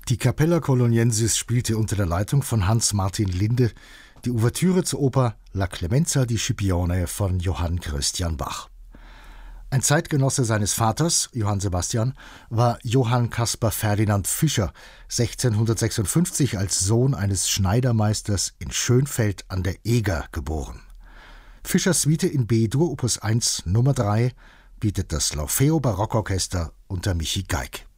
Die Capella Coloniensis spielte unter der Leitung von Hans-Martin Linde die Ouvertüre zur Oper La Clemenza di Scipione von Johann Christian Bach. Ein Zeitgenosse seines Vaters, Johann Sebastian, war Johann Caspar Ferdinand Fischer, 1656 als Sohn eines Schneidermeisters in Schönfeld an der Eger geboren. Fischers Suite in B-Dur, Opus 1, Nummer 3, bietet das L'Orfeo Barockorchester unter Michi Geig.